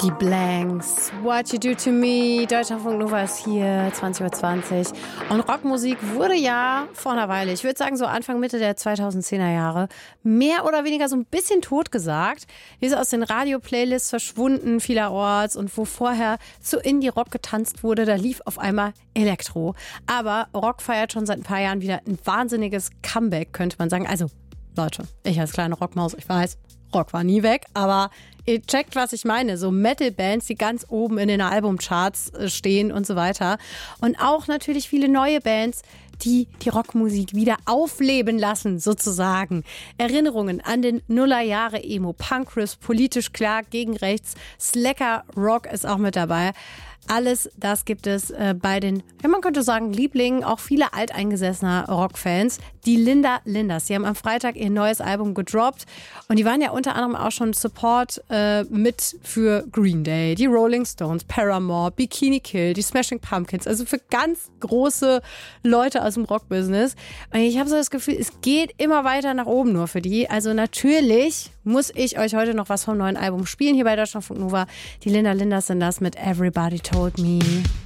Die Blanks, What You Do To Me, Deutschlandfunk Nova ist hier, 20:20 Uhr. Und Rockmusik wurde ja vor einer Weile, ich würde sagen so Anfang, Mitte der 2010er Jahre, mehr oder weniger so ein bisschen totgesagt. Die ist aus den Radio-Playlists verschwunden vielerorts und wo vorher zu Indie-Rock getanzt wurde, da lief auf einmal Elektro. Aber Rock feiert schon seit ein paar Jahren wieder ein wahnsinniges Comeback, könnte man sagen. Also Leute, ich als kleine Rockmaus, ich weiß, Rock war nie weg, aber ihr checkt, was ich meine. So Metal-Bands, die ganz oben in den Albumcharts stehen und so weiter. Und auch natürlich viele neue Bands, die die Rockmusik wieder aufleben lassen, sozusagen. Erinnerungen an den Nullerjahre Emo, Punkriff, politisch klar, gegen rechts, Slacker Rock ist auch mit dabei. Alles das gibt es bei den, ja, man könnte sagen, Lieblingen, auch viele alteingesessener Rockfans. Die Linda Linders, die haben am Freitag ihr neues Album gedroppt und die waren ja unter anderem auch schon Support mit für Green Day, die Rolling Stones, Paramore, Bikini Kill, die Smashing Pumpkins, also für ganz große Leute aus dem Rockbusiness. Und ich habe so das Gefühl, es geht immer weiter nach oben nur für die. Also natürlich muss ich euch heute noch was vom neuen Album spielen hier bei Deutschlandfunk Nova. Die Linda Linders sind das mit Everybody Told Me.